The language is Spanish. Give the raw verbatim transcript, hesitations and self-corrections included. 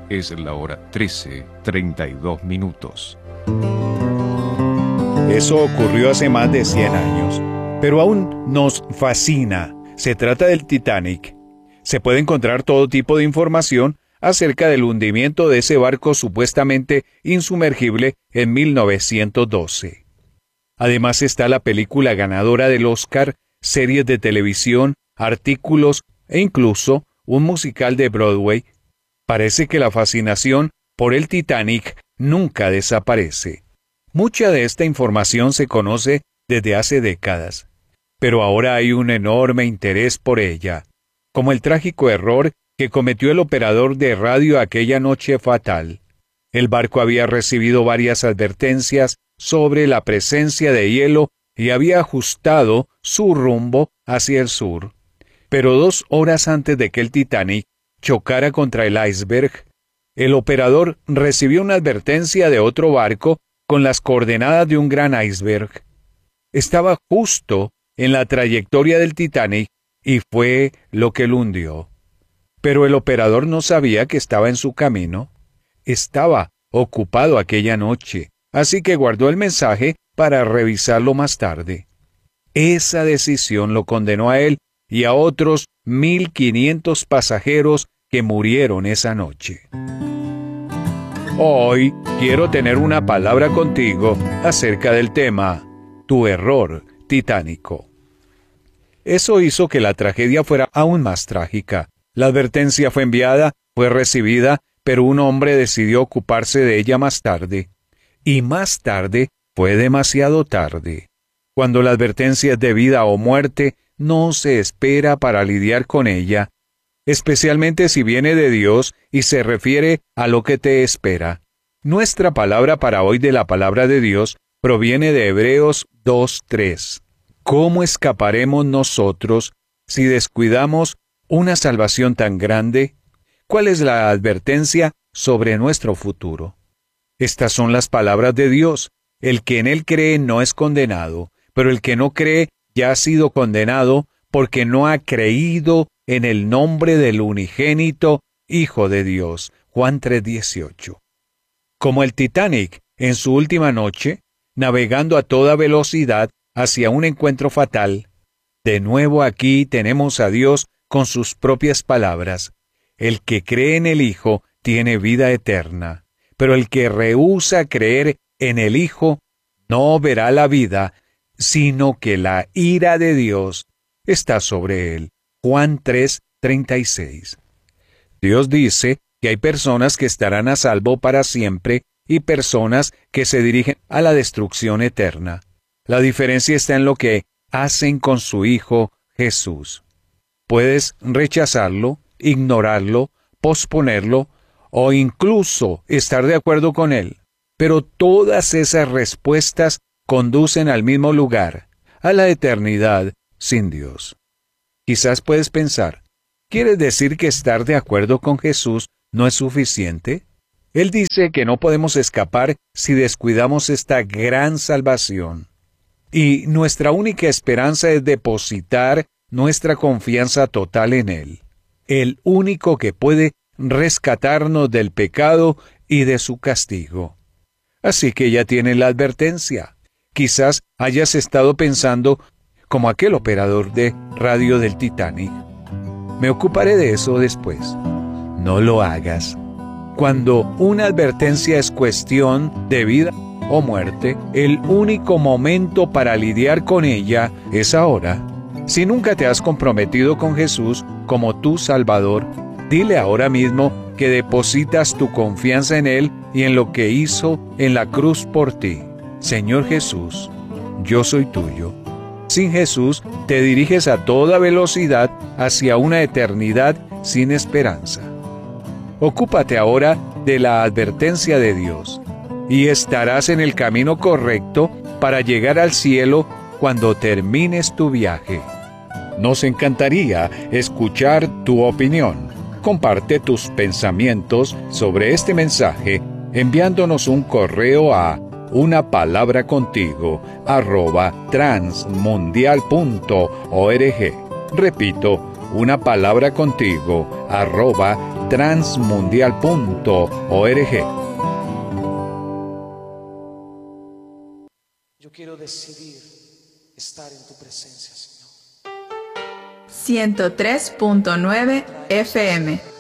Es la hora trece, treinta y dos minutos. Eso ocurrió hace más de cien años, pero aún nos fascina. Se trata del Titanic. Se puede encontrar todo tipo de información acerca del hundimiento de ese barco supuestamente insumergible en mil novecientos doce. Además está la película ganadora del Oscar, series de televisión, artículos e incluso un musical de Broadway. Parece que la fascinación por el Titanic nunca desaparece. Mucha de esta información se conoce desde hace décadas, pero ahora hay un enorme interés por ella, como el trágico error que cometió el operador de radio aquella noche fatal. El barco había recibido varias advertencias sobre la presencia de hielo y había ajustado su rumbo hacia el sur. Pero dos horas antes de que el Titanic chocara contra el iceberg, el operador recibió una advertencia de otro barco con las coordenadas de un gran iceberg. Estaba justo en la trayectoria del Titanic y fue lo que lo hundió. Pero el operador no sabía que estaba en su camino. Estaba ocupado aquella noche, así que guardó el mensaje para revisarlo más tarde. Esa decisión lo condenó a él y a otros mil quinientos pasajeros que murieron esa noche. Hoy quiero tener una palabra contigo acerca del tema, tu error titánico. Eso hizo que la tragedia fuera aún más trágica. La advertencia fue enviada, fue recibida, pero un hombre decidió ocuparse de ella más tarde. Y más tarde fue demasiado tarde. Cuando la advertencia es de vida o muerte, no se espera para lidiar con ella, especialmente si viene de Dios y se refiere a lo que te espera. Nuestra palabra para hoy de la palabra de Dios proviene de Hebreos dos tres. ¿Cómo escaparemos nosotros si descuidamos una salvación tan grande? ¿Cuál es la advertencia sobre nuestro futuro? Estas son las palabras de Dios. El que en él cree no es condenado, pero el que no cree ya ha sido condenado porque no ha creído en el nombre del unigénito Hijo de Dios. Juan tres dieciocho. Como el Titanic en su última noche, navegando a toda velocidad hacia un encuentro fatal, de nuevo aquí tenemos a Dios con sus propias palabras. El que cree en el Hijo tiene vida eterna, pero el que rehúsa creer en el Hijo no verá la vida, sino que la ira de Dios está sobre él. Juan tres treinta y seis. Dios dice que hay personas que estarán a salvo para siempre y personas que se dirigen a la destrucción eterna. La diferencia está en lo que hacen con su Hijo Jesús. Puedes rechazarlo, ignorarlo, posponerlo o incluso estar de acuerdo con él, pero todas esas respuestas conducen al mismo lugar, a la eternidad sin Dios. Quizás puedes pensar, ¿quieres decir que estar de acuerdo con Jesús no es suficiente? Él dice que no podemos escapar si descuidamos esta gran salvación. Y nuestra única esperanza es depositar nuestra confianza total en Él, el único que puede rescatarnos del pecado y de su castigo. Así que ya tienes la advertencia. Quizás hayas estado pensando como aquel operador de radio del Titanic. Me ocuparé de eso después. No lo hagas. Cuando una advertencia es cuestión de vida o muerte, el único momento para lidiar con ella es ahora. Si nunca te has comprometido con Jesús como tu Salvador, dile ahora mismo que depositas tu confianza en Él y en lo que hizo en la cruz por ti. Señor Jesús, yo soy tuyo. Sin Jesús, te diriges a toda velocidad hacia una eternidad sin esperanza. Ocúpate ahora de la advertencia de Dios, y estarás en el camino correcto para llegar al cielo cuando termines tu viaje. Nos encantaría escuchar tu opinión. Comparte tus pensamientos sobre este mensaje enviándonos un correo a una palabra contigo arroba transmundial punto org. Repito, una palabra contigo arroba transmundial punto org. Yo quiero decidir estar en tu presencia, Señor. ciento tres punto nueve F M